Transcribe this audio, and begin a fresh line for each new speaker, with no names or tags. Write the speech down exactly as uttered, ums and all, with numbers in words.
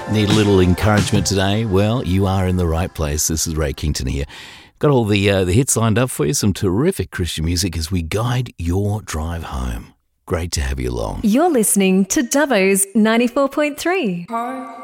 Need a little encouragement today? Well, you are in the right place. This is Ray Kington here. Got all the uh, the hits lined up for you, some terrific Christian music as we guide your drive home. Great to have you along.
You're listening to Dubbo's ninety-four point three.